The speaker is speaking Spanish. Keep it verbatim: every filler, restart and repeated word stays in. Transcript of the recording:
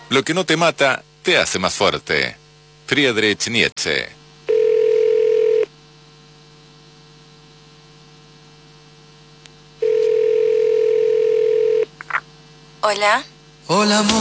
Lo que no te mata, te hace más fuerte. Friedrich Nietzsche. Hola. Hola, amor.